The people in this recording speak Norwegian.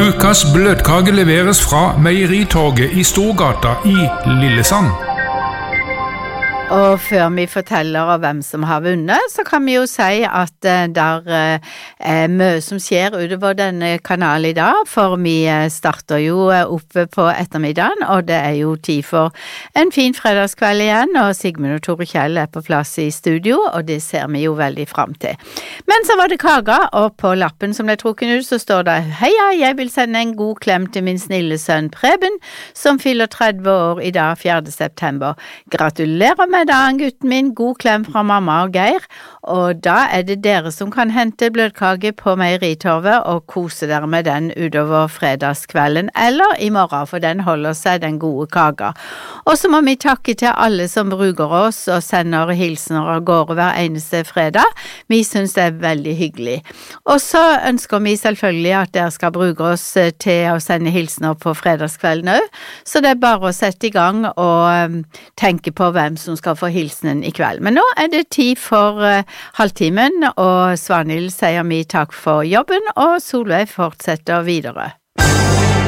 Ukas bløtkake leveres fra Meieritorget I Storgata I Lillesand. Og før vi forteller hvem som har vunnet, så kan vi jo si at der mye som skjer utover denne kanalen I dag, for vi starter jo oppe på ettermiddagen, og det jo tid for en fin fredagskveld igjen, og Sigmund og Tore Kjell på plass I studio, og det ser vi jo veldig frem til. Men så var det kaka, og på lappen som ble trukken ut, så står det: «Heia, jeg vil sende en god klem til min snille sønn Preben, som fyller 30 år I dag, 4. september. Gratulerer med dagen, gutten min, god klem fra mamma og Geir, og da det dere som kan hente bløtkake på Meieritorvet og kose dere med den utover fredagskvelden, eller I morgen, for den holder seg den gode kaka. Og så må vi takke til alle som bruker oss og sender hilsener av gårde hver eneste fredag. Vi synes det veldig hyggelig. Og så ønsker vi selvfølgelig at dere skal bruke oss til å sende hilsener på fredagskvelden også, så det bare å sette I gang og tenke på hvem som skal få hilsenen I kveld. Men nå det tid for halvtimen, og Svanhild sier vi takk for jobben, og Solveig fortsetter videre.